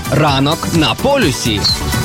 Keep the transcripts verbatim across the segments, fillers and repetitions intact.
Ранок на полюсі.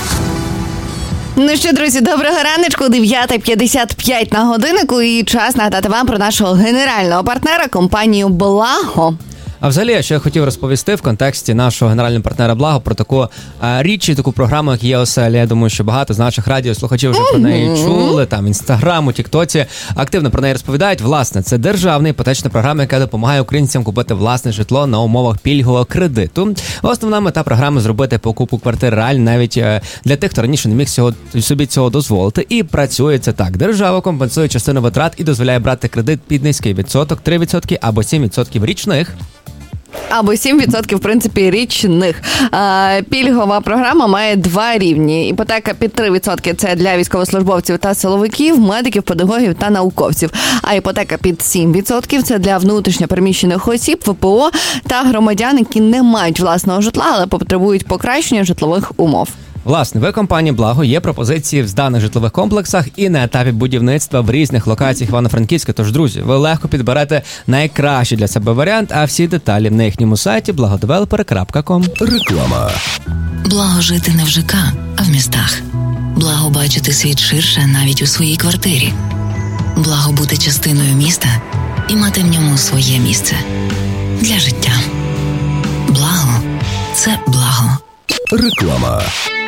Ну що, друзі, доброго раночку, дев'ята п'ятдесят п'ять на годиннику, і час нагадати вам про нашого генерального партнера, компанію «Благо». А взагалі, що я хотів розповісти в контексті нашого генерального партнера «Благо» про таку а, річ і таку програму, як є «Оселя». Я думаю, що багато з наших радіослухачів вже mm-hmm. про неї чули, там, в Інстаграм, у Тіктоці, активно про неї розповідають. Власне, це державна іпотечна програма, яка допомагає українцям купити власне житло на умовах пільгового кредиту. Основна мета програми – зробити покупку квартир реально навіть для тих, хто раніше не міг цього, собі цього дозволити. І працює це так. Держава компенсує частину витрат і дозволяє брати кредит під низький відсоток, три відсотки або сім відсотків річних. Або сім відсотків, в принципі, річних. А, пільгова програма має два рівні. Іпотека під три відсотки – це для військовослужбовців та силовиків, медиків, педагогів та науковців. А іпотека під сім відсотків – це для внутрішньо переміщених осіб, ВПО та громадян, які не мають власного житла, але потребують покращення житлових умов. Власне, в компанії «Благо» є пропозиції в зданих житлових комплексах і на етапі будівництва в різних локаціях Івано-Франківська. Тож, друзі, ви легко підберете найкращий для себе варіант, а всі деталі на їхньому сайті благодевелопери крапка ком. Реклама. Благо жити не в ЖК, а в містах. Благо бачити світ ширше навіть у своїй квартирі. Благо бути частиною міста і мати в ньому своє місце. Для життя. Благо – це благо. Реклама.